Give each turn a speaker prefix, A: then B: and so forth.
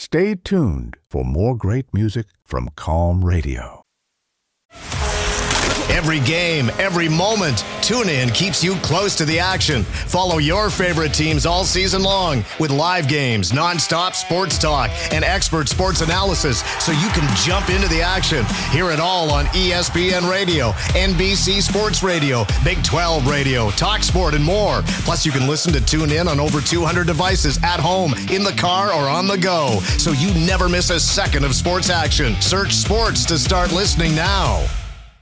A: Stay tuned for more great music from Calm Radio.
B: Every game, every moment, TuneIn keeps you close to the action. Follow your favorite teams all season long with live games, nonstop sports talk, and expert sports analysis so you can jump into the action. Hear it all on ESPN Radio, NBC Sports Radio, Big 12 Radio, TalkSport, and more. Plus, you can listen to TuneIn on over 200 devices at home, in the car, or on the go, so you never miss a second of sports action. Search sports to start listening now.